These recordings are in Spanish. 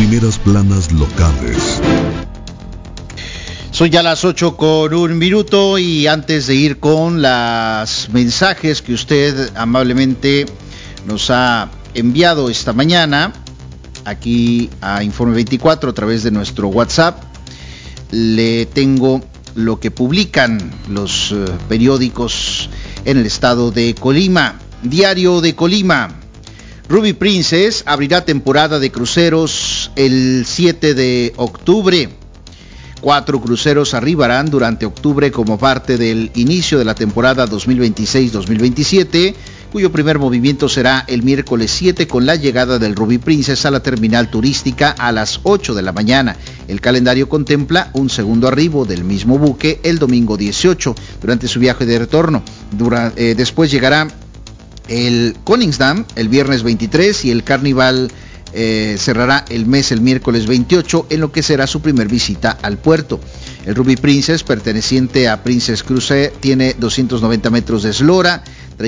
primeras planas locales. Son ya las 8:01 y antes de ir con los mensajes que usted amablemente nos ha enviado esta mañana aquí a Informe 24 a través de nuestro WhatsApp, le tengo lo que publican los periódicos en el estado de Colima. Diario de Colima: Ruby Princess abrirá temporada de cruceros el 7 de octubre. 4 cruceros arribarán durante octubre como parte del inicio de la temporada 2026-2027, cuyo primer movimiento será el miércoles 7 con la llegada del Ruby Princess a la terminal turística a las 8 de la mañana. El calendario contempla un segundo arribo del mismo buque el domingo 18 durante su viaje de retorno. Después llegará el Koningsdam el viernes 23 y el Carnival cerrará el mes el miércoles 28, en lo que será su primer visita al puerto. El Ruby Princess, perteneciente a Princess Cruise, tiene 290 metros de eslora,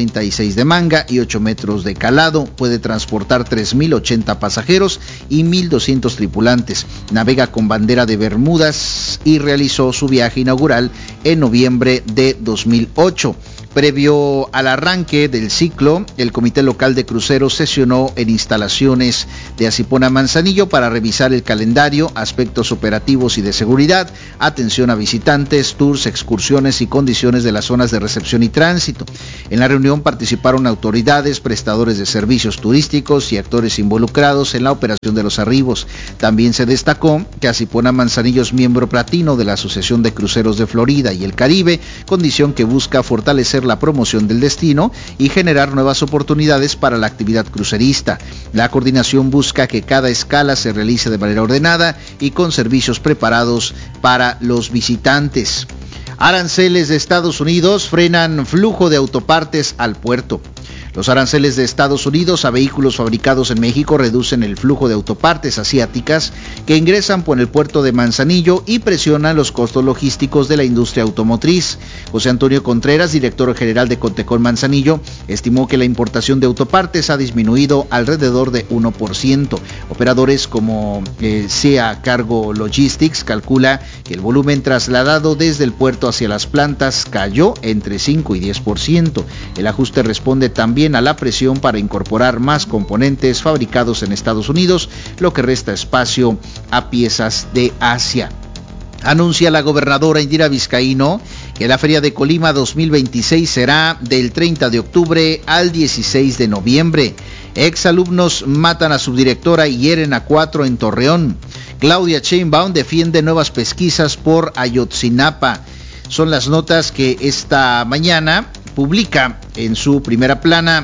36 de manga y 8 metros de calado. Puede transportar 3.080 pasajeros y 1.200 tripulantes. Navega con bandera de Bermudas y realizó su viaje inaugural en noviembre de 2008. Previo al arranque del ciclo, el Comité Local de Cruceros sesionó en instalaciones de Asipona Manzanillo para revisar el calendario, aspectos operativos y de seguridad, atención a visitantes, tours, excursiones y condiciones de las zonas de recepción y tránsito. En la reunión participaron autoridades, prestadores de servicios turísticos y actores involucrados en la operación de los arribos. También se destacó que Asipona Manzanillo es miembro platino de la Asociación de Cruceros de Florida y el Caribe, condición que busca fortalecer la promoción del destino y generar nuevas oportunidades para la actividad crucerista. La coordinación busca que cada escala se realice de manera ordenada y con servicios preparados para los visitantes. Aranceles de Estados Unidos frenan flujo de autopartes al puerto. Los aranceles de Estados Unidos a vehículos fabricados en México reducen el flujo de autopartes asiáticas que ingresan por el puerto de Manzanillo y presionan los costos logísticos de la industria automotriz. José Antonio Contreras, director general de Contecón Manzanillo, estimó que la importación de autopartes ha disminuido alrededor de 1%. Operadores como SEA Cargo Logistics calcula que el volumen trasladado desde el puerto hacia las plantas cayó entre 5 y 10%. El ajuste responde también a la presión para incorporar más componentes fabricados en Estados Unidos, lo que resta espacio a piezas de Asia. Anuncia la gobernadora Indira Vizcaíno que la Feria de Colima 2026 será del 30 de octubre al 16 de noviembre. Exalumnos matan a subdirectora y hieren a 4 en Torreón. Claudia Sheinbaum defiende nuevas pesquisas por Ayotzinapa. Son las notas que esta mañana publica en su primera plana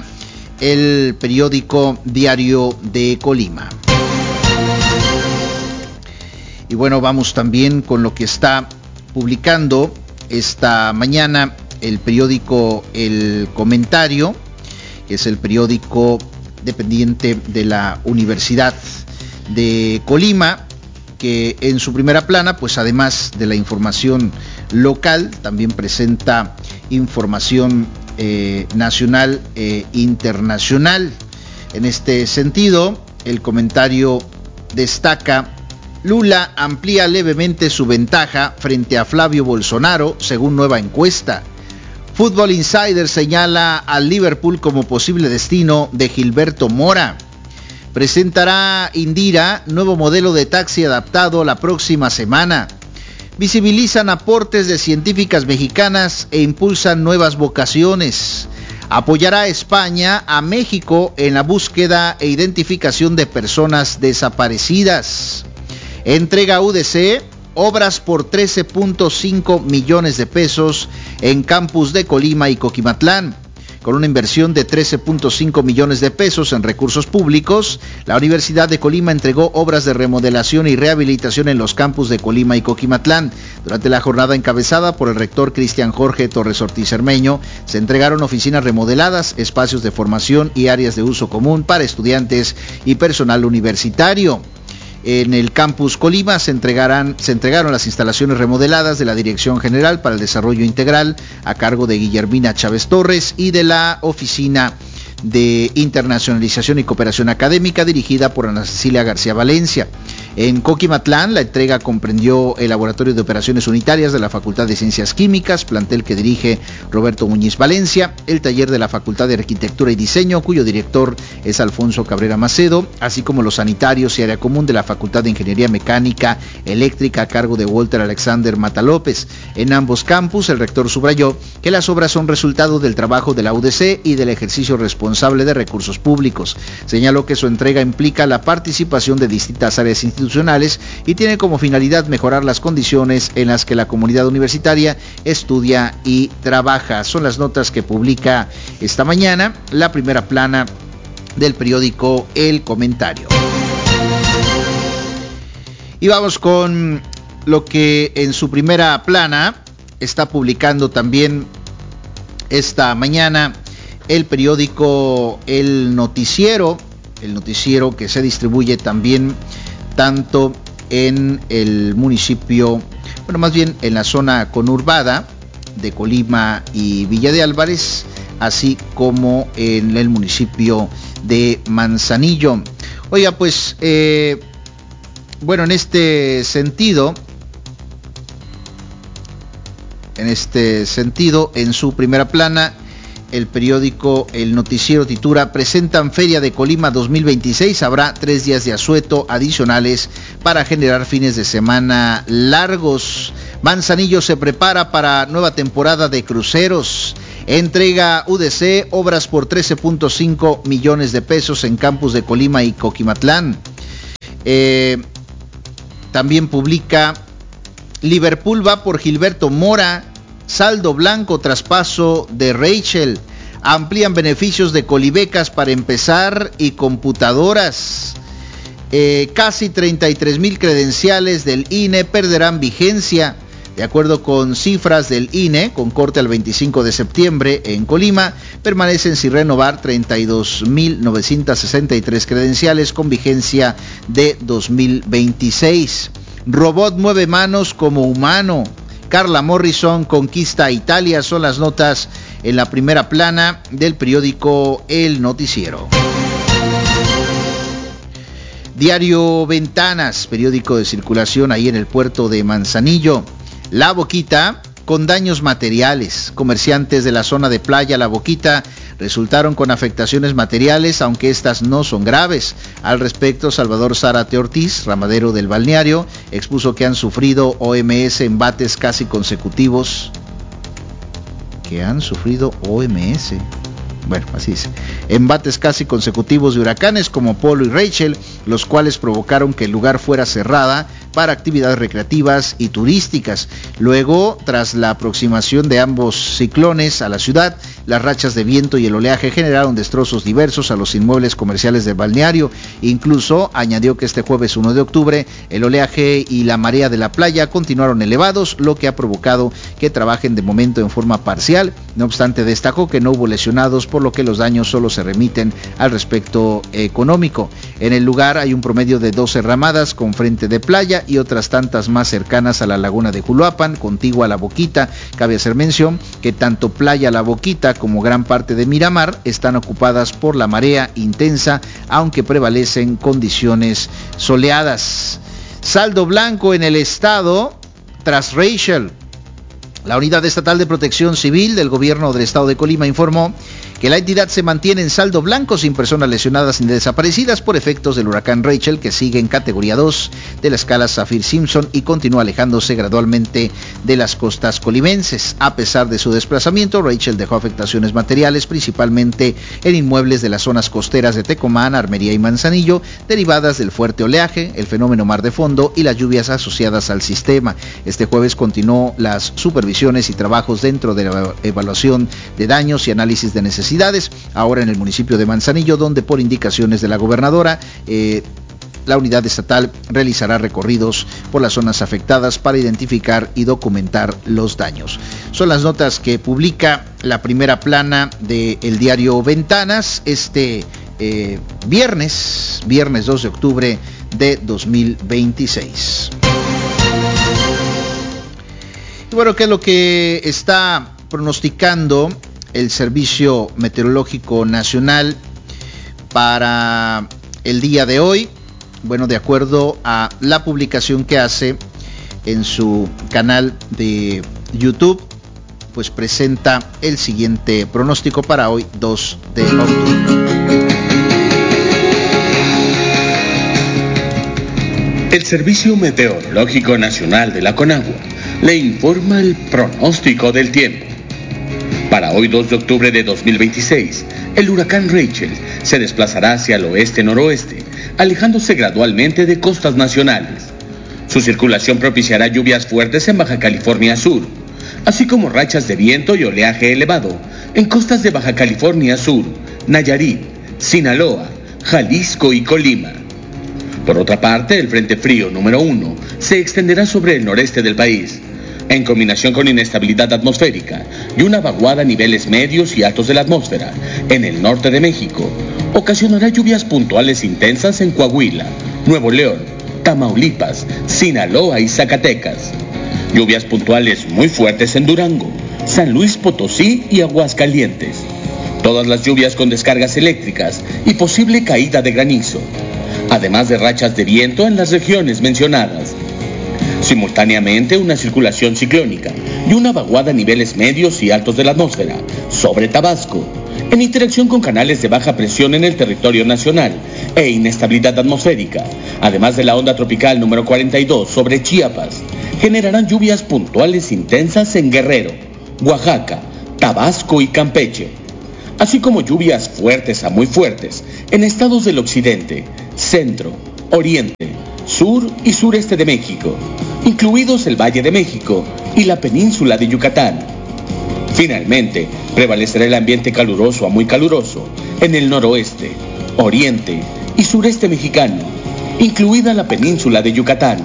el periódico Diario de Colima. Y bueno, vamos también con lo que está publicando esta mañana el periódico El Comentario, que es el periódico dependiente de la Universidad de Colima, que en su primera plana, pues además de la información local, también presenta información nacional e internacional. En este sentido, el Comentario destaca: Lula amplía levemente su ventaja frente a Flavio Bolsonaro, según nueva encuesta. Football Insider señala al Liverpool como posible destino de Gilberto Mora. Presentará Indira nuevo modelo de taxi adaptado la próxima semana. Visibilizan aportes de científicas mexicanas e impulsan nuevas vocaciones. Apoyará a España a México en la búsqueda e identificación de personas desaparecidas. Entrega UDC obras por 13.5 millones de pesos en campus de Colima y Coquimatlán. Con una inversión de 13.5 millones de pesos en recursos públicos, la Universidad de Colima entregó obras de remodelación y rehabilitación en los campus de Colima y Coquimatlán. Durante la jornada encabezada por el rector Cristian Jorge Torres Ortiz Cermeño, se entregaron oficinas remodeladas, espacios de formación y áreas de uso común para estudiantes y personal universitario. En el campus Colima se entregaron las instalaciones remodeladas de la Dirección General para el Desarrollo Integral a cargo de Guillermina Chávez Torres y de la Oficina de Internacionalización y Cooperación Académica dirigida por Ana Cecilia García Valencia. En Coquimatlán, la entrega comprendió el Laboratorio de Operaciones Unitarias de la Facultad de Ciencias Químicas, plantel que dirige Roberto Muñiz Valencia, el taller de la Facultad de Arquitectura y Diseño, cuyo director es Alfonso Cabrera Macedo, así como los sanitarios y área común de la Facultad de Ingeniería Mecánica Eléctrica a cargo de Walter Alexander Mata López. En ambos campus, el rector subrayó que las obras son resultado del trabajo de la UDC y del ejercicio responsable de recursos públicos. Señaló que su entrega implica la participación de distintas áreas institucionales y tiene como finalidad mejorar las condiciones en las que la comunidad universitaria estudia y trabaja. Son las notas que publica esta mañana la primera plana del periódico El Comentario. Y vamos con lo que en su primera plana está publicando también esta mañana el periódico El Noticiero que se distribuye también tanto en el municipio, bueno, más bien en la zona conurbada de Colima y Villa de Álvarez, así como en el municipio de Manzanillo. Oiga, pues, bueno, en este sentido, en su primera plana, el periódico El Noticiero titula: presentan Feria de Colima 2026, habrá 3 días de asueto adicionales para generar fines de semana largos. Manzanillo se prepara para nueva temporada de cruceros. Entrega UDC obras por 13.5 millones de pesos en campus de Colima y Coquimatlán. También publica: Liverpool va por Gilberto Mora, saldo blanco traspaso de Rachel, amplían beneficios de Colibecas para empezar y computadoras. Casi 33,000 credenciales del INE perderán vigencia. De acuerdo con cifras del INE, con corte al 25 de septiembre en Colima, permanecen sin renovar 32,963 credenciales con vigencia de 2026. Robot mueve manos como humano. Carla Morrison conquista a Italia. Son las notas en la primera plana del periódico El Noticiero. Diario Ventanas, periódico de circulación ahí en el puerto de Manzanillo. La Boquita con daños materiales. Comerciantes de la zona de Playa La Boquita resultaron con afectaciones materiales, aunque estas no son graves. Al respecto, Salvador Zárate Ortiz, ramadero del balneario, expuso que han sufrido OMS embates casi consecutivos. Bueno, así dice. Embates casi consecutivos de huracanes como Polo y Rachel, los cuales provocaron que el lugar fuera cerrada para actividades recreativas y turísticas. Luego, tras la aproximación de ambos ciclones a la ciudad, las rachas de viento y el oleaje generaron destrozos diversos a los inmuebles comerciales del balneario. Incluso añadió que este jueves 1 de octubre el oleaje y la marea de la playa continuaron elevados, lo que ha provocado que trabajen de momento en forma parcial. No obstante, destacó que no hubo lesionados, por lo que los daños solo se remiten al respecto económico. En el lugar hay un promedio de 12 ramadas con frente de playa y otras tantas más cercanas a la laguna de Juluapan, contigua a La Boquita. Cabe hacer mención que tanto Playa La Boquita como gran parte de Miramar están ocupadas por la marea intensa, aunque prevalecen condiciones soleadas. Saldo blanco en el estado tras Rachel. La Unidad Estatal de Protección Civil del Gobierno del Estado de Colima informó que la entidad se mantiene en saldo blanco sin personas lesionadas ni desaparecidas por efectos del huracán Rachel, que sigue en categoría 2 de la escala Saffir-Simpson y continúa alejándose gradualmente de las costas colimenses. A pesar de su desplazamiento, Rachel dejó afectaciones materiales, principalmente en inmuebles de las zonas costeras de Tecomán, Armería y Manzanillo, derivadas del fuerte oleaje, el fenómeno mar de fondo y las lluvias asociadas al sistema. Este jueves continuó las supervisiones y trabajos dentro de la evaluación de daños y análisis de necesidades, ahora en el municipio de Manzanillo, donde por indicaciones de la gobernadora, la unidad estatal realizará recorridos por las zonas afectadas para identificar y documentar los daños. Son las notas que publica la primera plana del diario Ventanas este viernes 2 de octubre de 2026. Y bueno, ¿qué es lo que está pronosticando el Servicio Meteorológico Nacional para el día de hoy? bueno, de acuerdo a la publicación que hace en su canal de YouTube, pues presenta el siguiente pronóstico para hoy, 2 de octubre. El Servicio Meteorológico Nacional de la Conagua le informa el pronóstico del tiempo. Para hoy 2 de octubre de 2026, el huracán Rachel se desplazará hacia el oeste-noroeste, alejándose gradualmente de costas nacionales. Su circulación propiciará lluvias fuertes en Baja California Sur, así como rachas de viento y oleaje elevado en costas de Baja California Sur, Nayarit, Sinaloa, Jalisco y Colima. Por otra parte, el Frente Frío número 1 se extenderá sobre el noreste del país, en combinación con inestabilidad atmosférica y una vaguada a niveles medios y altos de la atmósfera en el norte de México. Ocasionará lluvias puntuales intensas en Coahuila, Nuevo León, Tamaulipas, Sinaloa y Zacatecas. Lluvias puntuales muy fuertes en Durango, San Luis Potosí y Aguascalientes. Todas las lluvias con descargas eléctricas y posible caída de granizo, además de rachas de viento en las regiones mencionadas. Simultáneamente, una circulación ciclónica y una vaguada a niveles medios y altos de la atmósfera sobre Tabasco, en interacción con canales de baja presión en el territorio nacional e inestabilidad atmosférica, además de la onda tropical número 42 sobre Chiapas, generarán lluvias puntuales intensas en Guerrero, Oaxaca, Tabasco y Campeche, así como lluvias fuertes a muy fuertes en estados del occidente, centro, oriente, sur y sureste de México, incluidos el Valle de México y la península de Yucatán. Finalmente, prevalecerá el ambiente caluroso a muy caluroso en el noroeste, oriente y sureste mexicano, incluida la península de Yucatán.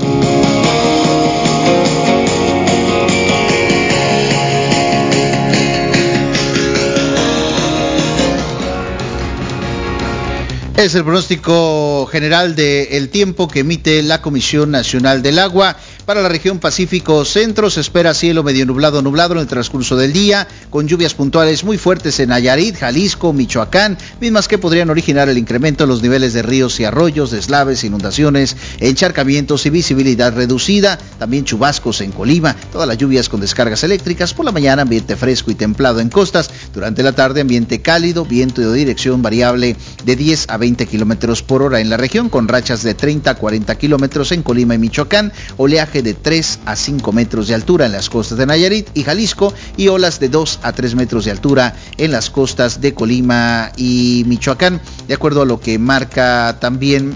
Es el pronóstico general del tiempo que emite la Comisión Nacional del Agua. Para la región Pacífico Centro se espera cielo medio nublado en el transcurso del día, con lluvias puntuales muy fuertes en Nayarit, Jalisco, Michoacán, mismas que podrían originar el incremento en los niveles de ríos y arroyos, deslaves, inundaciones, encharcamientos y visibilidad reducida. También chubascos en Colima, todas las lluvias con descargas eléctricas. Por la mañana ambiente fresco y templado en costas. Durante la tarde ambiente cálido, viento de dirección variable de 10 a 20 kilómetros por hora en la región, con rachas de 30 a 40 kilómetros en Colima y Michoacán, oleaje de 3 a 5 metros de altura en las costas de Nayarit y Jalisco, y olas de 2 a 3 metros de altura en las costas de Colima y Michoacán, de acuerdo a lo que marca también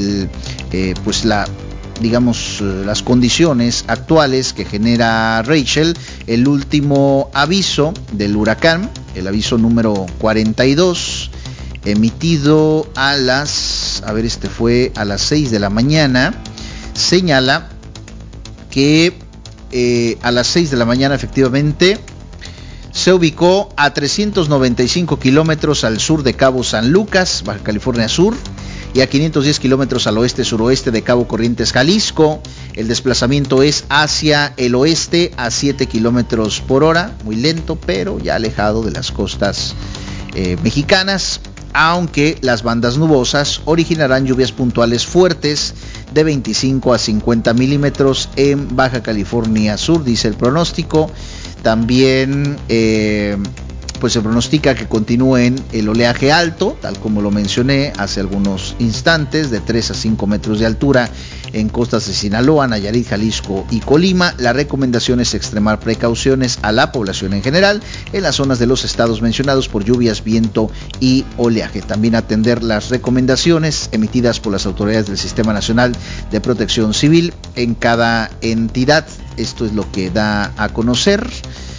las condiciones actuales que genera Rachel. El último aviso del huracán, el aviso número 42, emitido a las 6 de la mañana, señala que a las 6 de la mañana efectivamente se ubicó a 395 kilómetros al sur de Cabo San Lucas, Baja California Sur, y a 510 kilómetros al oeste-suroeste de Cabo Corrientes, Jalisco. El desplazamiento es hacia el oeste a 7 kilómetros por hora, muy lento, pero ya alejado de las costas mexicanas, aunque las bandas nubosas originarán lluvias puntuales fuertes de 25 a 50 milímetros en Baja California Sur, dice el pronóstico. También pues se pronostica que continúen el oleaje alto, tal como lo mencioné hace algunos instantes, de 3 a 5 metros de altura en costas de Sinaloa, Nayarit, Jalisco y Colima. La recomendación es extremar precauciones a la población en general en las zonas de los estados mencionados por lluvias, viento y oleaje. También atender las recomendaciones emitidas por las autoridades del Sistema Nacional de Protección Civil en cada entidad. Esto es lo que da a conocer.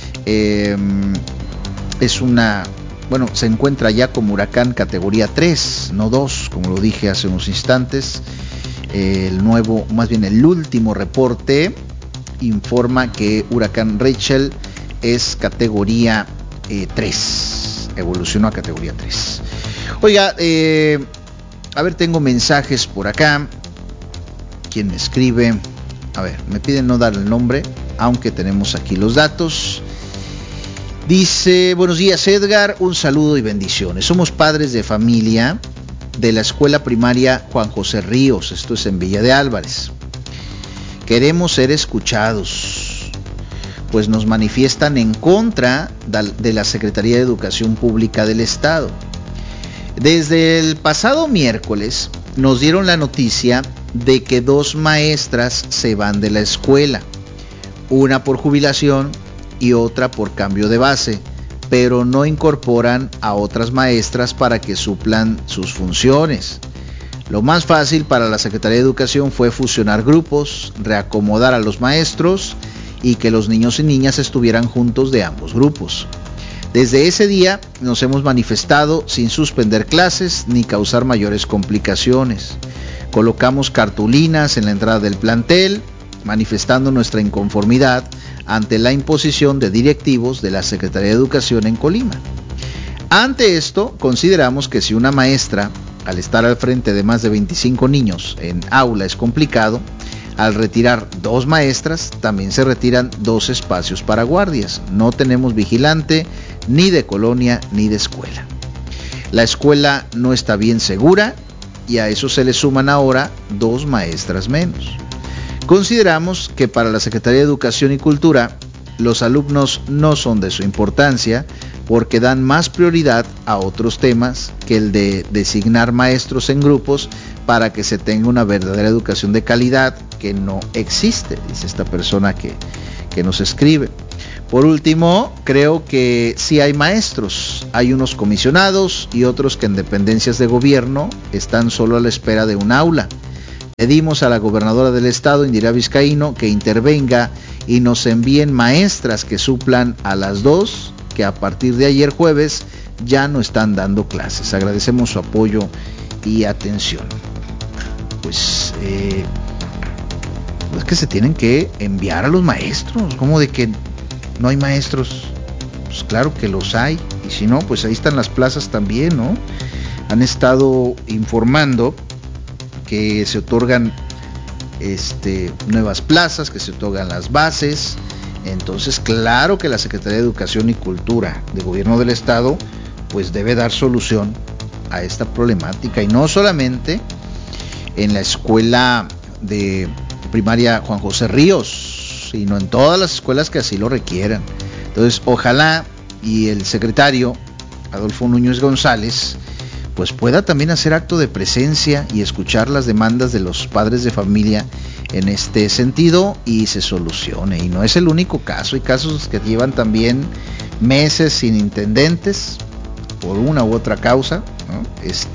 Se encuentra ya como huracán categoría 3, no 2, como lo dije hace unos instantes. El último reporte informa que huracán Rachel es categoría 3, evolucionó a categoría 3. Oiga, tengo mensajes por acá. ¿Quién me escribe? Me piden no dar el nombre, aunque tenemos aquí los datos. Dice: buenos días Edgar, un saludo y bendiciones. Somos padres de familia de la escuela primaria Juan José Ríos, esto es en Villa de Álvarez. Queremos ser escuchados, pues nos manifiestan en contra de la Secretaría de Educación Pública del Estado. Desde el pasado miércoles nos dieron la noticia de que 2 maestras se van de la escuela, una por jubilación y otra por cambio de base, pero no incorporan a otras maestras para que suplan sus funciones. Lo más fácil para la Secretaría de Educación fue fusionar grupos, reacomodar a los maestros y que los niños y niñas estuvieran juntos de ambos grupos. Desde ese día nos hemos manifestado sin suspender clases ni causar mayores complicaciones. Colocamos cartulinas en la entrada del plantel, manifestando nuestra inconformidad ante la imposición de directivos de la Secretaría de Educación en Colima. Ante esto, consideramos que si una maestra, al estar al frente de más de 25 niños en aula es complicado, al retirar 2 maestras, también se retiran 2 espacios para guardias. No tenemos vigilante ni de colonia ni de escuela. La escuela no está bien segura y a eso se le suman ahora 2 maestras menos. Consideramos que para la Secretaría de Educación y Cultura, los alumnos no son de su importancia porque dan más prioridad a otros temas que el de designar maestros en grupos para que se tenga una verdadera educación de calidad que no existe, dice esta persona que nos escribe. Por último, creo que sí hay maestros, hay unos comisionados y otros que en dependencias de gobierno están solo a la espera de un aula. Pedimos a la gobernadora del estado, Indira Vizcaíno, que intervenga y nos envíen maestras que suplan a las 2 que a partir de ayer jueves ya no están dando clases. Agradecemos su apoyo y atención. Pues es que se tienen que enviar a los maestros, como de que no hay maestros. Pues claro que los hay, y si no, pues ahí están las plazas también, ¿no? Han estado informando que se otorgan nuevas plazas, que se otorgan las bases. Entonces, claro que la Secretaría de Educación y Cultura del Gobierno del Estado pues debe dar solución a esta problemática, y no solamente en la escuela de primaria Juan José Ríos, sino en todas las escuelas que así lo requieran. Entonces, ojalá y el secretario Adolfo Núñez González pues pueda también hacer acto de presencia y escuchar las demandas de los padres de familia en este sentido y se solucione. Y no es el único caso, hay casos que llevan también meses sin intendentes por una u otra causa, ¿no?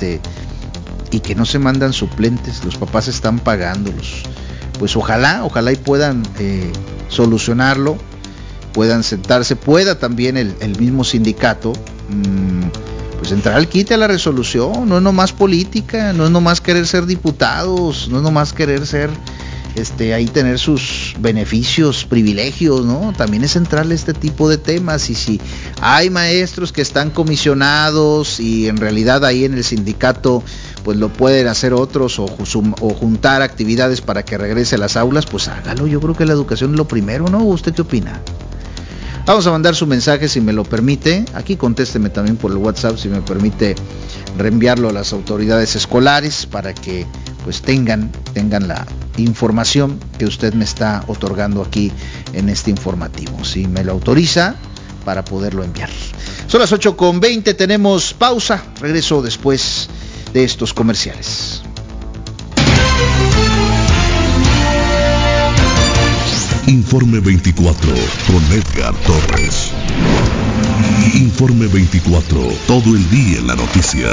Y que no se mandan suplentes, los papás están pagándolos. Pues ojalá y puedan solucionarlo, puedan sentarse, pueda también el mismo sindicato pues entrar al quite a la resolución. No es nomás política, no es nomás querer ser diputados, no es nomás querer ser ahí tener sus beneficios, privilegios, ¿no? También es entrarle a este tipo de temas. Y si hay maestros que están comisionados y en realidad ahí en el sindicato pues lo pueden hacer otros o juntar actividades para que regrese a las aulas, pues hágalo. Yo creo que la educación es lo primero, ¿no? ¿Usted qué opina? Vamos a mandar su mensaje si me lo permite. Aquí contésteme también por el WhatsApp si me permite reenviarlo a las autoridades escolares para que pues tengan la información que usted me está otorgando aquí en este informativo. Si me lo autoriza para poderlo enviar. Son las 8:20, tenemos pausa. Regreso después de estos comerciales. Informe 24 con Edgar Torres. Informe 24, todo el día en la noticia.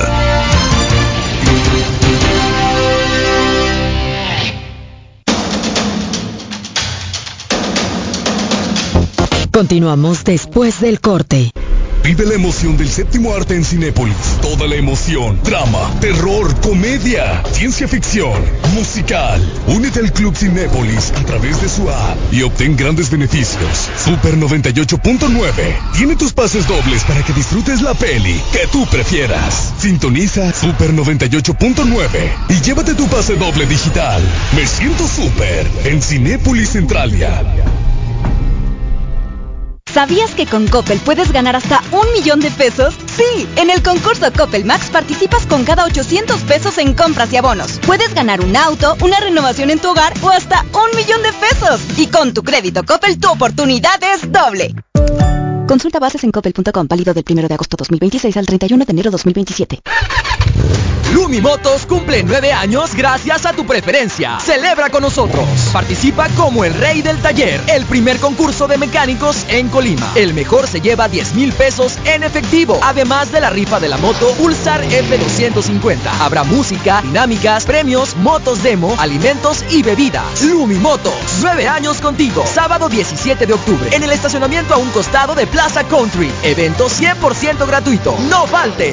Continuamos después del corte. Vive la emoción del séptimo arte en Cinépolis. Toda la emoción, drama, terror, comedia, ciencia ficción, musical. Únete al Club Cinépolis a través de su app y obtén grandes beneficios. Super 98.9 tiene tus pases dobles para que disfrutes la peli que tú prefieras. Sintoniza Super 98.9 y llévate tu pase doble digital. Me siento super en Cinépolis Centralia. ¿Sabías que con Coppel puedes ganar hasta 1,000,000 de pesos? Sí, en el concurso Coppel Max participas con cada 800 pesos en compras y abonos. Puedes ganar un auto, una renovación en tu hogar o hasta 1,000,000 de pesos. Y con tu crédito Coppel, tu oportunidad es doble. Consulta bases en coppel.com, válido del 1 de agosto 2026 al 31 de enero 2027. Lumimotos cumple 9 años gracias a tu preferencia. Celebra con nosotros. Participa como el rey del taller. El primer concurso de mecánicos en Colima. El mejor se lleva 10,000 pesos en efectivo. Además de la rifa de la moto Pulsar F250. Habrá música, dinámicas, premios, motos demo, alimentos y bebidas. Lumimotos, 9 años contigo. Sábado 17 de octubre. En el estacionamiento a un costado de Plaza Country. Evento 100% gratuito. ¡No faltes!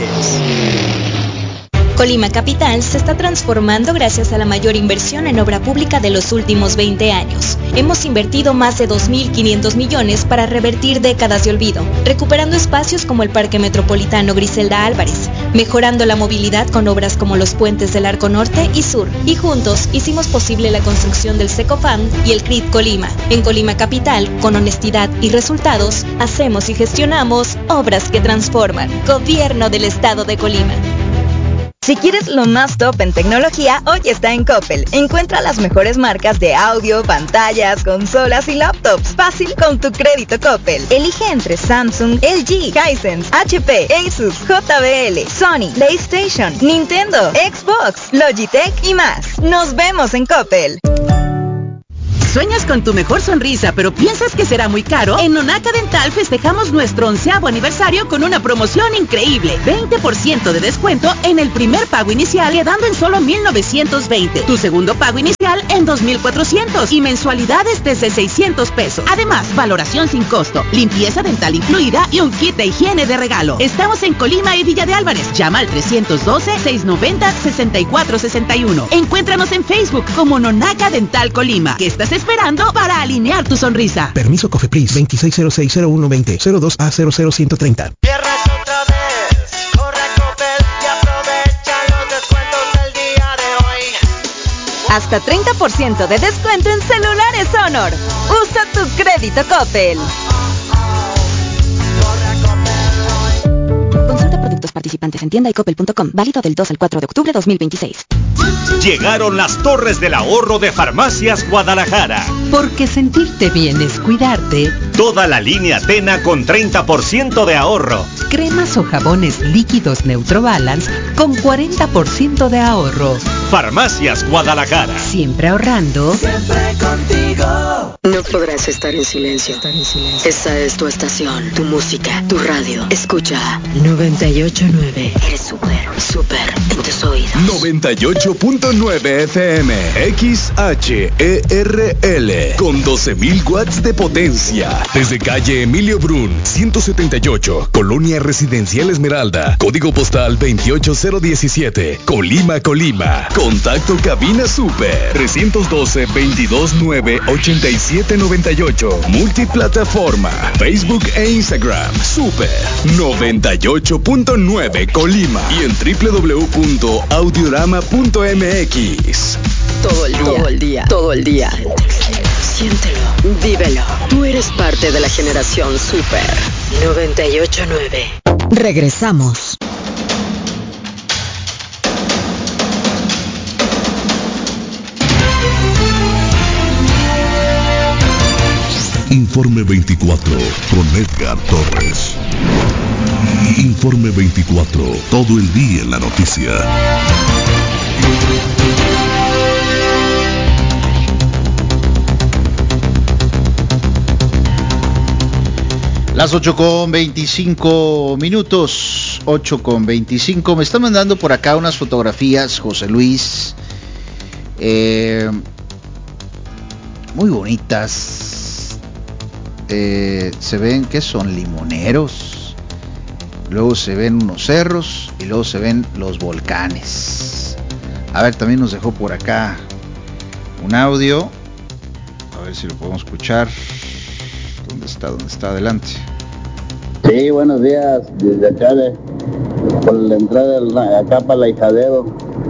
Colima Capital se está transformando gracias a la mayor inversión en obra pública de los últimos 20 años. Hemos invertido más de 2.500 millones para revertir décadas de olvido, recuperando espacios como el Parque Metropolitano Griselda Álvarez, mejorando la movilidad con obras como los puentes del Arco Norte y Sur, y juntos hicimos posible la construcción del Secofam y el CRIT Colima. En Colima Capital, con honestidad y resultados, hacemos y gestionamos obras que transforman. Gobierno del Estado de Colima. Si quieres lo más top en tecnología, hoy está en Coppel. Encuentra las mejores marcas de audio, pantallas, consolas y laptops. Fácil con tu crédito Coppel. Elige entre Samsung, LG, Hisense, HP, Asus, JBL, Sony, PlayStation, Nintendo, Xbox, Logitech y más. Nos vemos en Coppel. ¿Sueñas con tu mejor sonrisa, pero piensas que será muy caro? En Nonaca Dental festejamos nuestro 11º aniversario con una promoción increíble. 20% de descuento en el primer pago inicial, quedando en solo 1,920. Tu segundo pago inicial en 2,400 y mensualidades desde 600 pesos. Además, valoración sin costo, limpieza dental incluida y un kit de higiene de regalo. Estamos en Colima y Villa de Álvarez. Llama al 312-690-6461. Encuéntranos en Facebook como Nonaca Dental Colima. ¿Qué estás esperando para alinear tu sonrisa? Permiso Cofepris 26060120 02A00130. Viernes otra vez, corre a Coppel y aprovecha los descuentos del día de hoy. Hasta 30% de descuento en celulares Honor. Usa tu crédito Coppel. Consulta productos participantes en tienda y coppel.com. Válido del 2 al 4 de octubre 2026. Llegaron las torres del ahorro de Farmacias Guadalajara. Porque sentirte bien es cuidarte. Toda la línea Tena con 30% de ahorro. Cremas o jabones líquidos Neutrobalance con 40% de ahorro. Farmacias Guadalajara. Siempre ahorrando. Siempre contigo. No podrás estar en silencio. Esta es tu estación, tu música, tu radio. Escucha 98.9. Eres súper en tus oídos. 98.9 FM XHERL con 12,000 watts de potencia. Desde calle Emilio Brun, 178, Colonia Residencial Esmeralda, código postal 28017, Colima, Colima. Contacto cabina super 312-229-8798. Multiplataforma, Facebook e Instagram. Super 98.9 Colima y en www.audiorama.mx. Todo el día. Siéntelo, vívelo. Tú eres parte de la generación Super 98.9. Regresamos. Informe 24 con Edgar Torres. Informe 24, todo el día en la noticia. Las 8:25 minutos, 8:25. Me están mandando por acá unas fotografías, José Luis, muy bonitas. Se ven que son limoneros, luego se ven unos cerros y luego se ven los volcanes. A ver, también nos dejó por acá un audio, a ver si lo podemos escuchar. ¿Dónde está? Adelante. Sí, buenos días, desde acá por la entrada acá para la Hijadero,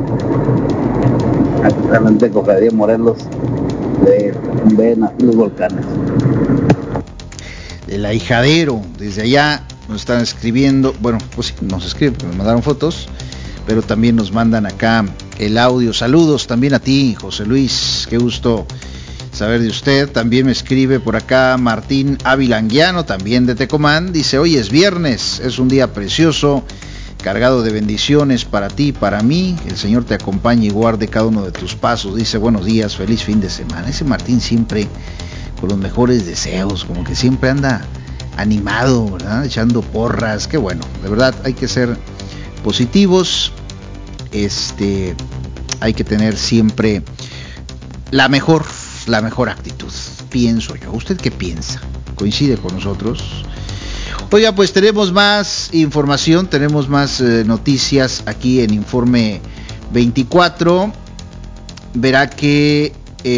actualmente Cofradía Morelos, ven aquí los volcanes. del Ahijadero. Desde allá nos están escribiendo, bueno, pues sí, nos escriben, porque nos mandaron fotos, pero también nos mandan acá el audio. Saludos también a ti, José Luis, qué gusto saber de usted. También me escribe por acá Martín Ávila Anguiano, también de Tecomán. Dice, hoy es viernes, es un día precioso, cargado de bendiciones para ti y para mí. El Señor te acompañe y guarde cada uno de tus pasos. Dice, buenos días, feliz fin de semana. Ese Martín siempre con los mejores deseos, como que siempre anda animado, ¿verdad? Echando porras. Qué bueno, de verdad hay que ser positivos. Hay que tener siempre la mejor actitud, pienso yo. ¿Usted qué piensa? ¿Coincide con nosotros? Oiga, pues tenemos más información, tenemos más noticias aquí en Informe 24. Verá que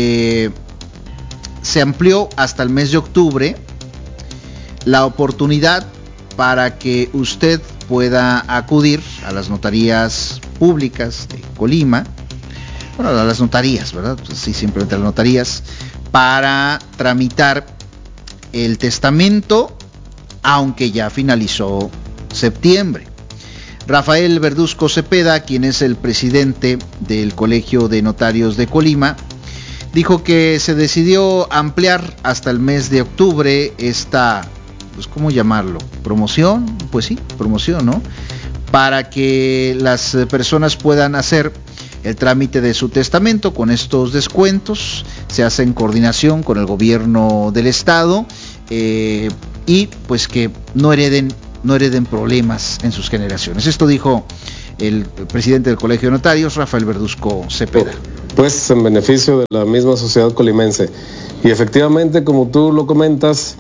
se amplió hasta el mes de octubre la oportunidad para que usted pueda acudir a las notarías públicas de Colima, bueno, a las notarías, ¿verdad? Pues sí, simplemente a las notarías, para tramitar el testamento, aunque ya finalizó septiembre. Rafael Verduzco Cepeda, quien es el presidente del Colegio de Notarios de Colima, dijo que se decidió ampliar hasta el mes de octubre esta, pues, ¿cómo llamarlo? ¿Promoción? Pues sí, promoción, ¿no? Para que las personas puedan hacer el trámite de su testamento con estos descuentos. Se hace en coordinación con el gobierno del estado, y pues que no hereden problemas en sus generaciones. Esto dijo el presidente del Colegio de Notarios, Rafael Verduzco Cepeda. Pues en beneficio de la misma sociedad colimense. Y efectivamente, como tú lo comentas,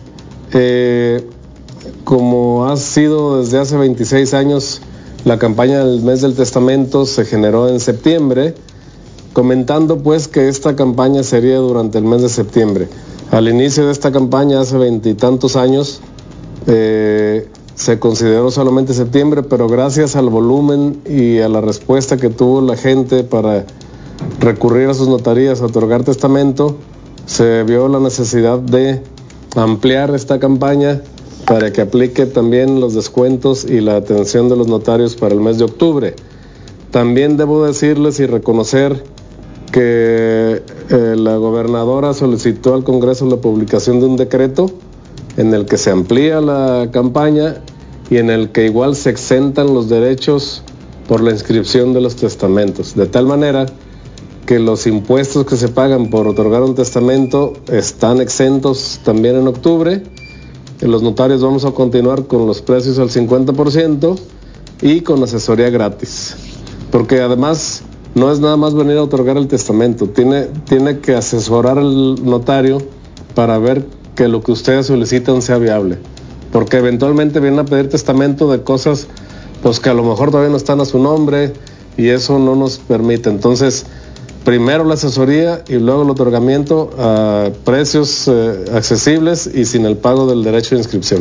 como ha sido desde hace 26 años, la campaña del mes del testamento se generó en septiembre, comentando pues que esta campaña sería durante el mes de septiembre. Al inicio de esta campaña, hace 20 y tantos años, se consideró solamente septiembre, pero gracias al volumen y a la respuesta que tuvo la gente para recurrir a sus notarías a otorgar testamento, se vio la necesidad de ampliar esta campaña para que aplique también los descuentos y la atención de los notarios para el mes de octubre. También debo decirles y reconocer que la gobernadora solicitó al Congreso la publicación de un decreto en el que se amplía la campaña y en el que igual se exentan los derechos por la inscripción de los testamentos, de tal manera que los impuestos que se pagan por otorgar un testamento están exentos también en octubre. Los notarios vamos a continuar con los precios al 50% y con asesoría gratis, porque además no es nada más venir a otorgar el testamento, tiene que asesorar al notario para ver que lo que ustedes solicitan sea viable, porque eventualmente vienen a pedir testamento de cosas pues que a lo mejor todavía no están a su nombre y eso no nos permite. Entonces, primero la asesoría y luego el otorgamiento a precios accesibles y sin el pago del derecho de inscripción.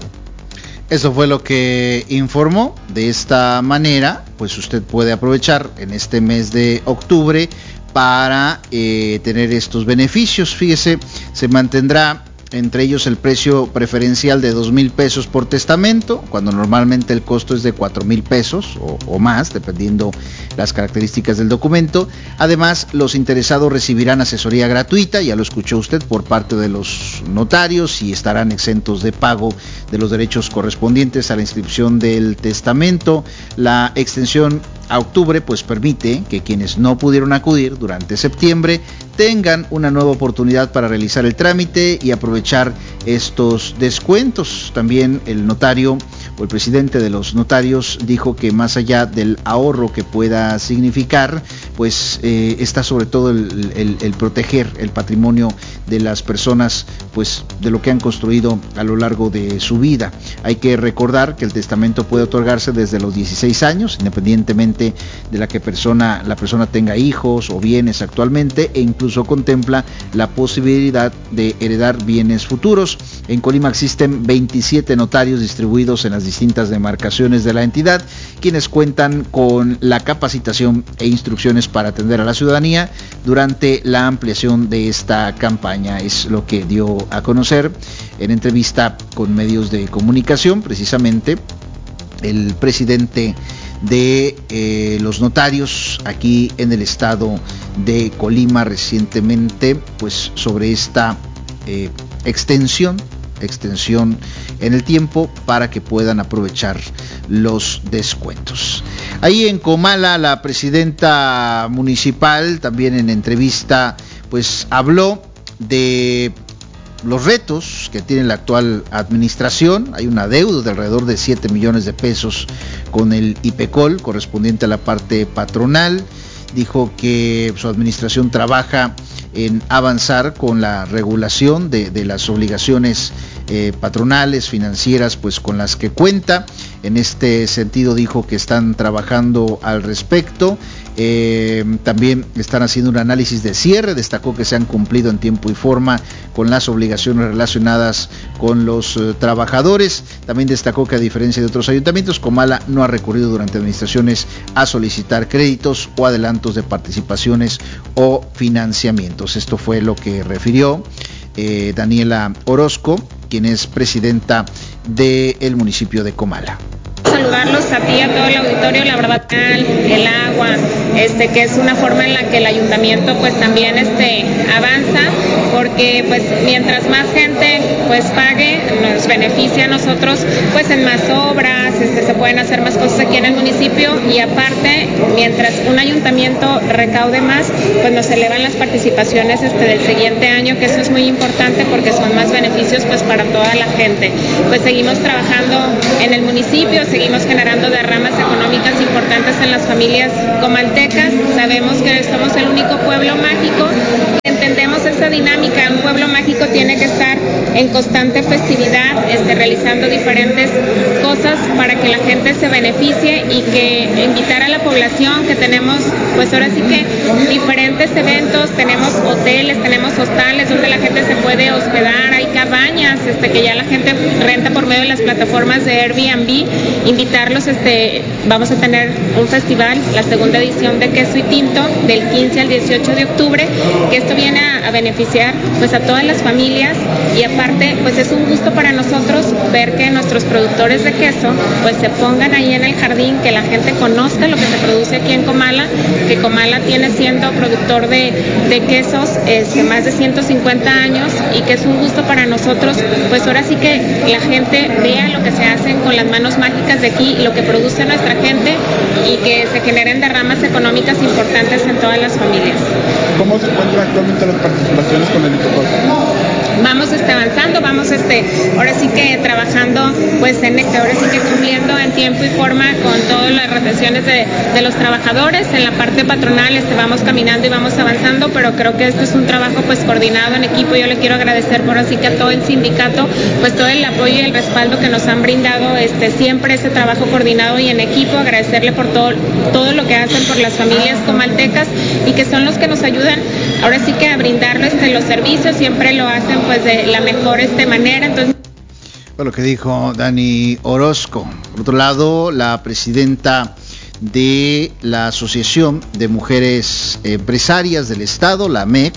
Eso fue lo que informó. De esta manera, pues usted puede aprovechar en este mes de octubre para tener estos beneficios. Fíjese, se mantendrá entre ellos el precio preferencial de 2,000 pesos por testamento, cuando normalmente el costo es de 4,000 pesos o más, dependiendo las características del documento. Además, los interesados recibirán asesoría gratuita, ya lo escuchó usted, por parte de los notarios, y estarán exentos de pago de los derechos correspondientes a la inscripción del testamento. La extensión a octubre pues permite que quienes no pudieron acudir durante septiembre tengan una nueva oportunidad para realizar el trámite y aprovechar estos descuentos. También el notario o el presidente de los notarios dijo que más allá del ahorro que pueda significar, pues está sobre todo el proteger el patrimonio de las personas, pues de lo que han construido a lo largo de su vida. Hay que recordar que el testamento puede otorgarse desde los 16 años, independientemente de la persona tenga hijos o bienes actualmente, e incluso contempla la posibilidad de heredar bienes futuros. En Colima existen 27 notarios distribuidos en las distintas demarcaciones de la entidad, quienes cuentan con la capacitación e instrucciones para atender a la ciudadanía durante la ampliación de esta campaña. Es lo que dio a conocer en entrevista con medios de comunicación. Precisamente el presidente de los notarios aquí en el estado de Colima recientemente, pues sobre esta extensión en el tiempo para que puedan aprovechar los descuentos. Ahí en Comala, la presidenta municipal también en entrevista pues habló de los retos que tiene la actual administración. Hay una deuda de alrededor de 7 millones de pesos con el IPECOL correspondiente a la parte patronal. Dijo que su administración trabaja en avanzar con la regulación de las obligaciones patronales, financieras, pues con las que cuenta. En este sentido dijo que están trabajando al respecto. También están haciendo un análisis de cierre. Destacó que se han cumplido en tiempo y forma con las obligaciones relacionadas con los trabajadores. También destacó que a diferencia de otros ayuntamientos, Comala no ha recurrido durante administraciones a solicitar créditos o adelantos de participaciones o financiamientos. Esto fue lo que refirió Daniela Orozco, quien es presidenta del municipio de Comala. Saludarlos a ti, a todo el auditorio, la verdad, el agua, que es una forma en la que el ayuntamiento pues también avanza, porque pues mientras más gente pues pague, nos beneficia a nosotros pues en más obras, se pueden hacer más cosas aquí en el municipio, y aparte, mientras un ayuntamiento recaude más, pues nos elevan las participaciones del siguiente año, que eso es muy importante porque son más beneficios pues para toda la gente. Pues seguimos trabajando en el municipio, seguimos generando derramas económicas importantes en las familias comaltecas. Sabemos que somos el único pueblo mágico, entendemos esa dinámica. Un pueblo mágico tiene que estar en constante festividad, realizando diferentes cosas para que la gente se beneficie, y que invitar a la población que tenemos, pues ahora sí que diferentes eventos, tenemos hoteles, tenemos hostales donde la gente se puede hospedar, hay cabañas que ya la gente renta por medio de las plataformas de Airbnb. Invitarlos, vamos a tener un festival, la segunda edición de Queso y Tinto, del 15 al 18 de octubre, que esto viene a beneficiar pues a todas las familias, y aparte pues es un gusto para nosotros ver que nuestros productores de queso pues se pongan ahí en el jardín, que la gente conozca lo que se produce aquí en Comala, que Comala tiene siendo productor de quesos más de 150 años, y que es un gusto para nosotros pues ahora sí que la gente vea lo que se hacen con las manos mágicas de aquí, lo que produce nuestra gente, y que se generen derramas económicas importantes en todas las familias. ¿Cómo se encuentran actualmente las participaciones con el IPECOL? Vamos avanzando, vamos ahora sí que trabajando, pues ahora sí que cumpliendo en tiempo y forma con todas las retenciones de los trabajadores. En la parte patronal vamos caminando y vamos avanzando, pero creo que esto es un trabajo pues coordinado en equipo. Yo le quiero agradecer por así que a todo el sindicato pues todo el apoyo y el respaldo que nos han brindado, siempre ese trabajo coordinado y en equipo. Agradecerle por todo lo que hacen por las familias comaltecas, y que son los que nos ayudan ahora sí que a brindarles los servicios. Siempre lo hacen pues de la mejor manera. Entonces, lo que dijo Dani Orozco. Por otro lado, la presidenta de la Asociación de Mujeres Empresarias del Estado, la AMEC,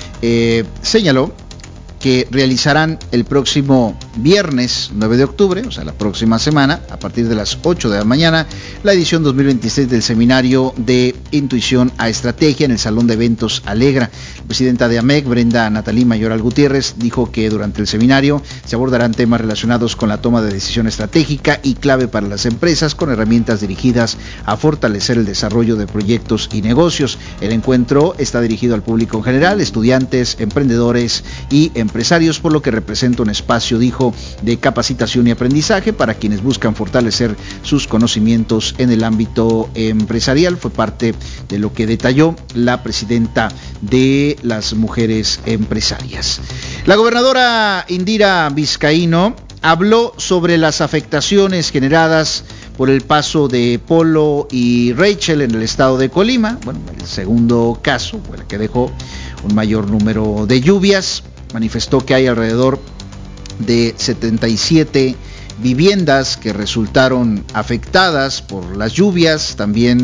señaló que realizarán el próximo viernes 9 de octubre, o sea la próxima semana, a partir de las 8 de la mañana, la edición 2026 del seminario de Intuición a Estrategia en el Salón de Eventos Alegra. La presidenta de AMEC, Brenda Natalí Mayoral Gutiérrez, dijo que durante el seminario se abordarán temas relacionados con la toma de decisión estratégica y clave para las empresas, con herramientas dirigidas a fortalecer el desarrollo de proyectos y negocios. El encuentro está dirigido al público en general, estudiantes, emprendedores y empresarios, por lo que representa un espacio, dijo, de capacitación y aprendizaje para quienes buscan fortalecer sus conocimientos en el ámbito empresarial. Fue parte de lo que detalló la presidenta de las mujeres empresarias. La gobernadora Indira Vizcaíno habló sobre las afectaciones generadas por el paso de Polo y Rachel en el estado de Colima. Bueno, el segundo caso fue el que dejó un mayor número de lluvias. Manifestó que hay alrededor de 77 viviendas que resultaron afectadas por las lluvias. También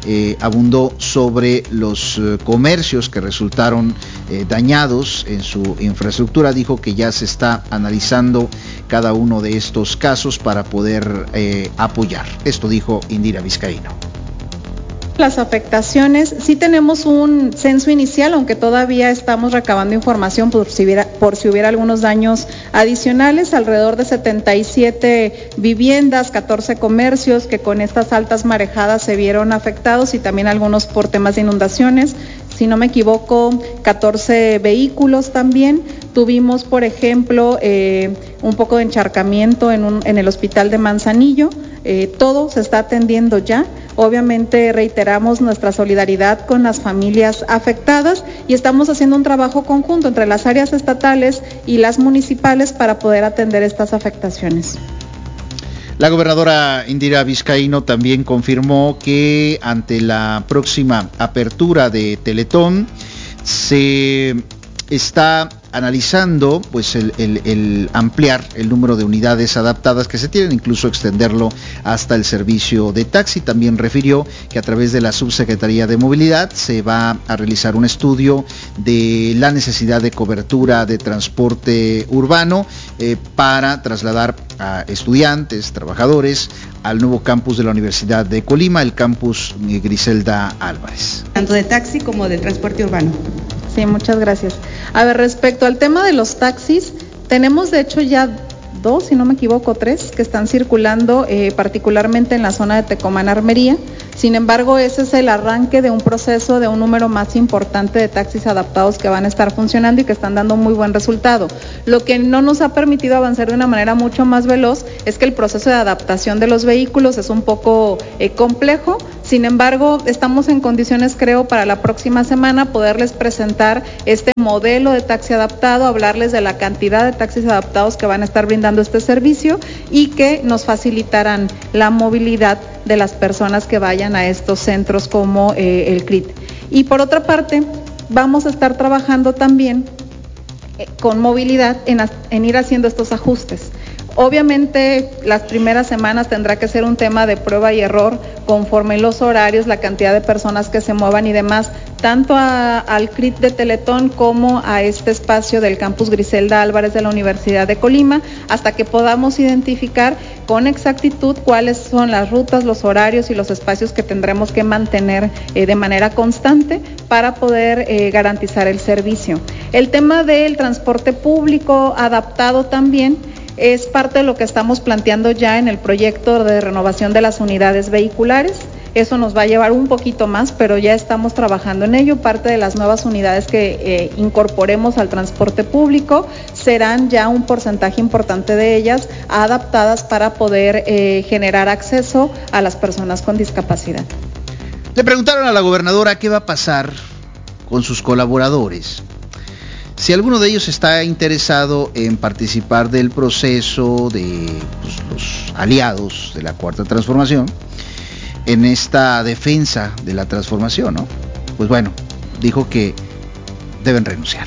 abundó sobre los comercios que resultaron dañados en su infraestructura. Dijo que ya se está analizando cada uno de estos casos para poder apoyar. Esto dijo Indira Vizcaíno. Las afectaciones, sí tenemos un censo inicial, aunque todavía estamos recabando información por si hubiera algunos daños adicionales, alrededor de 77 viviendas, 14 comercios que con estas altas marejadas se vieron afectados y también algunos por temas de inundaciones. Si no me equivoco, 14 vehículos también. Tuvimos, por ejemplo, un poco de encharcamiento en el hospital de Manzanillo. Todo se está atendiendo ya. Obviamente reiteramos nuestra solidaridad con las familias afectadas y estamos haciendo un trabajo conjunto entre las áreas estatales y las municipales para poder atender estas afectaciones. La gobernadora Indira Vizcaíno también confirmó que ante la próxima apertura de Teletón se está analizando pues el ampliar el número de unidades adaptadas que se tienen, incluso extenderlo hasta el servicio de taxi. También refirió que a través de la Subsecretaría de Movilidad se va a realizar un estudio de la necesidad de cobertura de transporte urbano para trasladar a estudiantes, trabajadores al nuevo campus de la Universidad de Colima, el campus Griselda Álvarez. Tanto de taxi como de transporte urbano. Sí, muchas gracias. A ver, respecto al tema de los taxis, tenemos de hecho ya 2, si no me equivoco, 3 que están circulando, particularmente en la zona de Tecomán, Armería. Sin embargo, ese es el arranque de un proceso de un número más importante de taxis adaptados que van a estar funcionando y que están dando muy buen resultado. Lo que no nos ha permitido avanzar de una manera mucho más veloz es que el proceso de adaptación de los vehículos es un poco complejo. Sin embargo, estamos en condiciones, creo, para la próxima semana poderles presentar este modelo de taxi adaptado, hablarles de la cantidad de taxis adaptados que van a estar brindando este servicio y que nos facilitarán la movilidad de las personas que vayan a estos centros como el CRIT. Y por otra parte, vamos a estar trabajando también con movilidad en ir haciendo estos ajustes. Obviamente las primeras semanas tendrá que ser un tema de prueba y error conforme los horarios, la cantidad de personas que se muevan y demás, tanto al CRIT de Teletón como a este espacio del campus Griselda Álvarez de la Universidad de Colima, hasta que podamos identificar con exactitud cuáles son las rutas, los horarios y los espacios que tendremos que mantener de manera constante para poder garantizar el servicio. El tema del transporte público adaptado también es parte de lo que estamos planteando ya en el proyecto de renovación de las unidades vehiculares. Eso nos va a llevar un poquito más, pero ya estamos trabajando en ello. Parte de las nuevas unidades que incorporemos al transporte público serán ya un porcentaje importante de ellas adaptadas para poder generar acceso a las personas con discapacidad. Le preguntaron a la gobernadora qué va a pasar con sus colaboradores. Si alguno de ellos está interesado en participar del proceso de los aliados de la Cuarta Transformación, en esta defensa de la transformación, ¿no? Pues bueno, dijo que deben renunciar.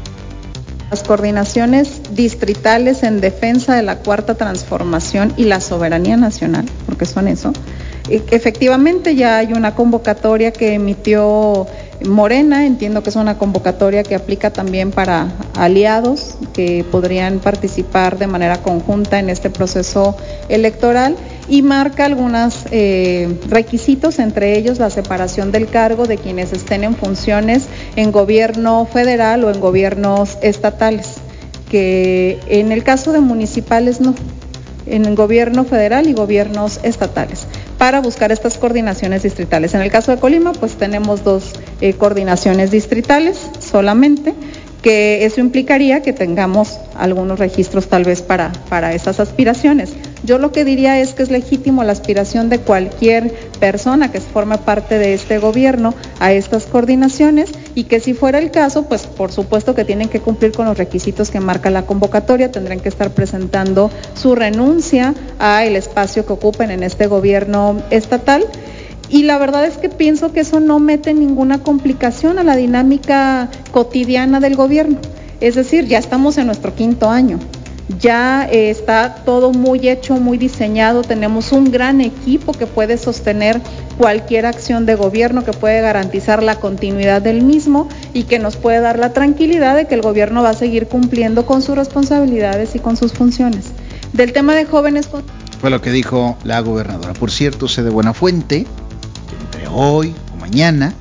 Las coordinaciones distritales en defensa de la Cuarta Transformación y la soberanía nacional, porque son eso, efectivamente ya hay una convocatoria que emitió Morena, entiendo que es una convocatoria que aplica también para aliados que podrían participar de manera conjunta en este proceso electoral y marca algunos requisitos, entre ellos la separación del cargo de quienes estén en funciones en gobierno federal o en gobiernos estatales, que en el caso de municipales no, en gobierno federal y gobiernos estatales, para buscar estas coordinaciones distritales. En el caso de Colima, pues tenemos 2 coordinaciones distritales solamente, que eso implicaría que tengamos algunos registros tal vez para esas aspiraciones. Yo lo que diría es que es legítimo la aspiración de cualquier persona que forme parte de este gobierno a estas coordinaciones y que si fuera el caso, pues por supuesto que tienen que cumplir con los requisitos que marca la convocatoria, tendrán que estar presentando su renuncia a el espacio que ocupen en este gobierno estatal. Y la verdad es que pienso que eso no mete ninguna complicación a la dinámica cotidiana del gobierno. Es decir, ya estamos en nuestro 5º año. Ya está todo muy hecho, muy diseñado, tenemos un gran equipo que puede sostener cualquier acción de gobierno que puede garantizar la continuidad del mismo y que nos puede dar la tranquilidad de que el gobierno va a seguir cumpliendo con sus responsabilidades y con sus funciones. Del tema de jóvenes... Fue lo que dijo la gobernadora. Por cierto, sé de buena fuente que entre hoy o mañana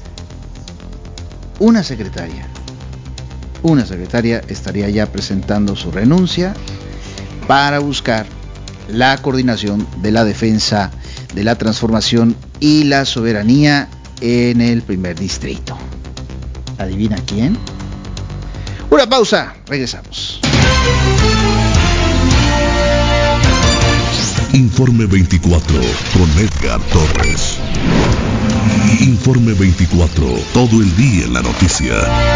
una secretaria estaría ya presentando su renuncia para buscar la coordinación de la defensa de la transformación y la soberanía en el primer distrito. ¿Adivina quién? Una pausa, regresamos. Informe 24 con Edgar Torres. Informe 24, todo el día en la noticia.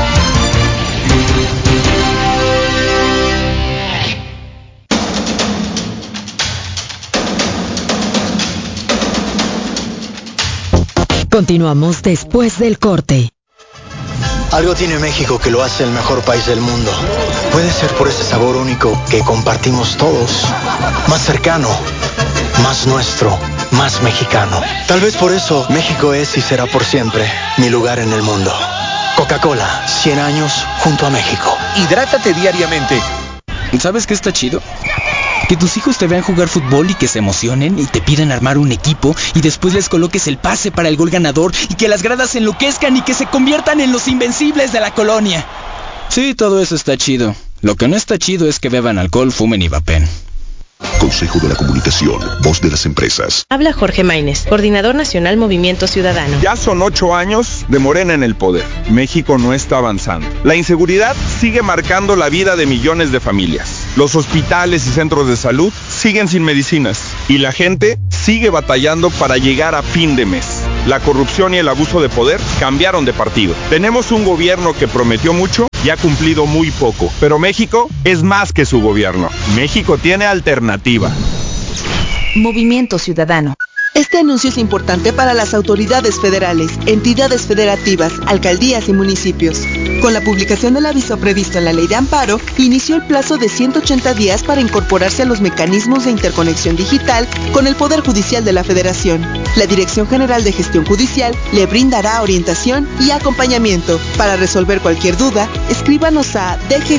Continuamos después del corte. Algo tiene México que lo hace el mejor país del mundo. Puede ser por ese sabor único que compartimos todos. Más cercano, más nuestro, más mexicano. Tal vez por eso México es y será por siempre mi lugar en el mundo. Coca-Cola, 100 años junto a México. Hidrátate diariamente. ¿Sabes qué está chido? Que tus hijos te vean jugar fútbol y que se emocionen y te pidan armar un equipo y después les coloques el pase para el gol ganador y que las gradas se enloquezcan y que se conviertan en los invencibles de la colonia. Sí, todo eso está chido. Lo que no está chido es que beban alcohol, fumen y vapen. Consejo de la Comunicación, voz de las empresas. Habla Jorge Maínez, Coordinador Nacional Movimiento Ciudadano. Ya son 8 años de Morena en el poder. México no está avanzando. La inseguridad sigue marcando la vida de millones de familias. Los hospitales y centros de salud siguen sin medicinas. Y la gente sigue batallando para llegar a fin de mes. La corrupción y el abuso de poder cambiaron de partido. Tenemos un gobierno que prometió mucho y ha cumplido muy poco. Pero México es más que su gobierno. México tiene alternativa. Movimiento Ciudadano. Este anuncio es importante para las autoridades federales, entidades federativas, alcaldías y municipios. Con la publicación del aviso previsto en la Ley de Amparo, inició el plazo de 180 días para incorporarse a los mecanismos de interconexión digital con el Poder Judicial de la Federación. La Dirección General de Gestión Judicial le brindará orientación y acompañamiento. Para resolver cualquier duda, escríbanos a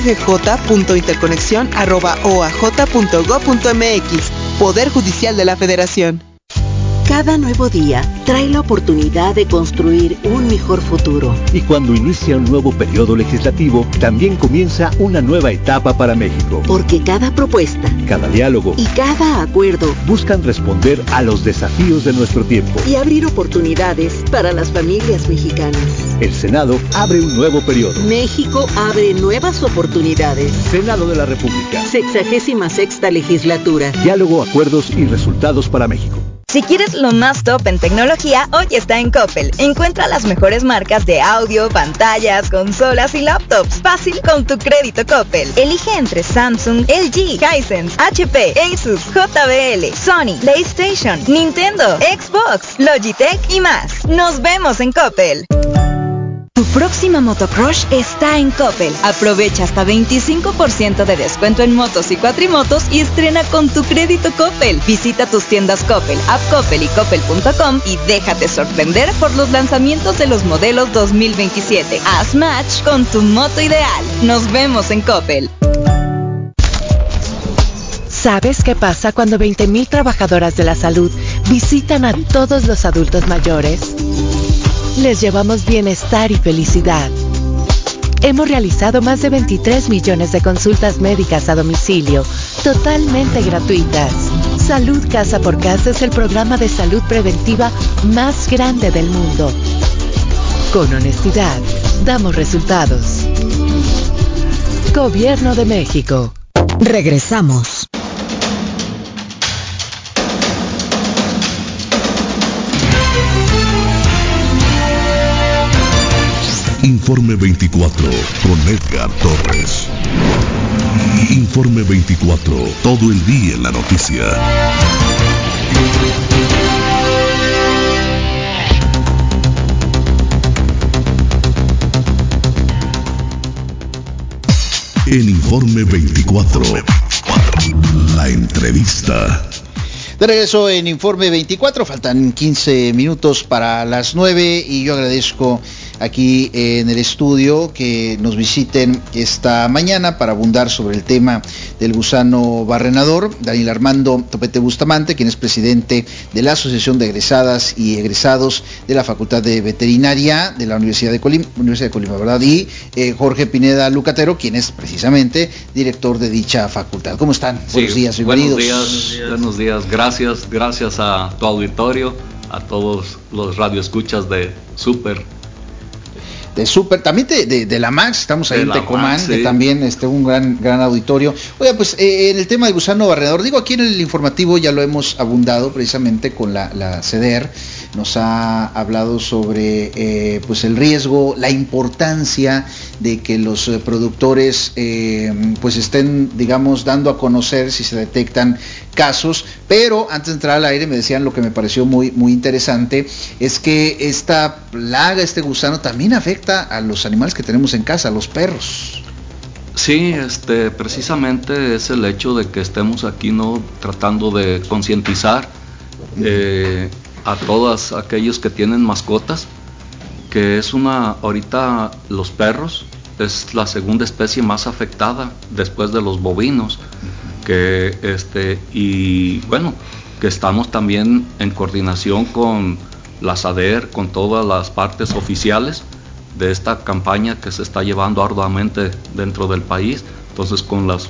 dggj.interconexión@oaj.gov.mx. Poder Judicial de la Federación. Cada nuevo día trae la oportunidad de construir un mejor futuro. Y cuando inicia un nuevo periodo legislativo, también comienza una nueva etapa para México. Porque cada propuesta, cada diálogo y cada acuerdo buscan responder a los desafíos de nuestro tiempo y abrir oportunidades para las familias mexicanas. El Senado abre un nuevo periodo. México abre nuevas oportunidades. Senado de la República. 66ª legislatura. Diálogo, acuerdos y resultados para México. Si quieres lo más top en tecnología, hoy está en Coppel. Encuentra las mejores marcas de audio, pantallas, consolas y laptops. Fácil con tu crédito Coppel. Elige entre Samsung, LG, Hisense, HP, Asus, JBL, Sony, PlayStation, Nintendo, Xbox, Logitech y más. Nos vemos en Coppel. Tu próxima motocross está en Coppel. Aprovecha hasta 25% de descuento en motos y cuatrimotos y estrena con tu crédito Coppel. Visita tus tiendas Coppel, App Coppel y Coppel.com y déjate sorprender por los lanzamientos de los modelos 2027. Haz match con tu moto ideal. Nos vemos en Coppel. ¿Sabes qué pasa cuando 20,000 trabajadoras de la salud visitan a todos los adultos mayores? Les llevamos bienestar y felicidad. Hemos realizado más de 23 millones de consultas médicas a domicilio, totalmente gratuitas. Salud Casa por Casa es el programa de salud preventiva más grande del mundo. Con honestidad, damos resultados. Gobierno de México. Regresamos. Informe 24 con Edgar Torres. Informe 24, todo el día en la noticia. En Informe 24, la entrevista. De regreso en Informe 24, faltan 15 minutos para las 9 y yo agradezco aquí en el estudio que nos visiten esta mañana para abundar sobre el tema del gusano barrenador. Daniel Armando Topete Bustamante, quien es presidente de la Asociación de Egresadas y Egresados de la Facultad de Veterinaria de la Universidad de Colima, ¿verdad? Y Jorge Pineda Lucatero, quien es precisamente director de dicha facultad. ¿Cómo están? Sí, buenos días, bienvenidos. Buenos días. Gracias a tu auditorio, a todos los radioescuchas de Super. De Super, también de la Max, estamos ahí en Tecomán, Max, que sí. también un gran auditorio. Oiga, pues en el tema del gusano barrenador, digo, aquí en el informativo ya lo hemos abundado precisamente con la CEDER, nos ha hablado sobre pues el riesgo, la importancia de que los productores pues estén, digamos, dando a conocer si se detectan casos, pero antes de entrar al aire me decían lo que me pareció muy interesante, es que esta plaga, este gusano también afecta a los animales que tenemos en casa, a los perros. Sí, precisamente es el hecho de que estemos aquí, ¿no?, tratando de concientizar a todos aquellos que tienen mascotas, que es ahorita los perros es la segunda especie más afectada después de los bovinos, y bueno, que estamos también en coordinación con la SADER, con todas las partes oficiales de esta campaña que se está llevando arduamente dentro del país. Entonces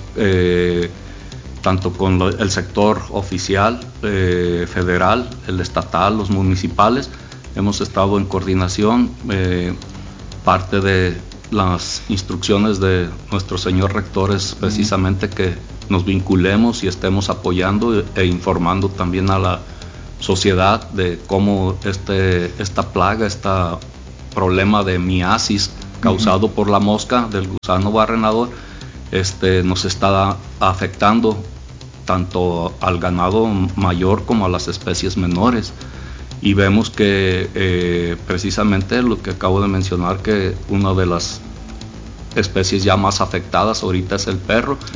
tanto con el sector oficial, federal, el estatal, los municipales, hemos estado en coordinación, parte de las instrucciones de nuestro señor rector es precisamente que nos vinculemos y estemos apoyando e informando también a la sociedad de cómo esta plaga, este problema de miasis causado por la mosca del gusano barrenador, nos está afectando tanto al ganado mayor como a las especies menores. Y vemos que precisamente lo que acabo de mencionar, que una de las especies ya más afectadas ahorita es el perro,